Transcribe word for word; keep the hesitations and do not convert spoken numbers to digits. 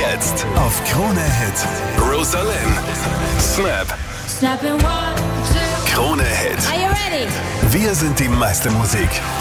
Jetzt auf Krone Hit. Rosalind. Snap. Snap in one, two. Krone Hit. Are you ready? Wir sind die meiste Musik.